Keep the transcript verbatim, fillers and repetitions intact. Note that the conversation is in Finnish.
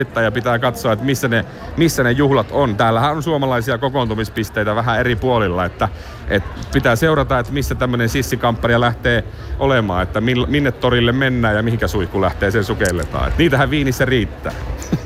ja pitää katsoa, että missä ne, missä ne juhlat on. Täällähän on suomalaisia kokoontumispisteitä vähän eri puolilla, että, että pitää seurata, että missä tämmöinen sissikampanja lähtee olemaan, että minne torille mennään ja mihinkä suihku lähtee sen sukelletaan. Että niitähän Viinissä riittää.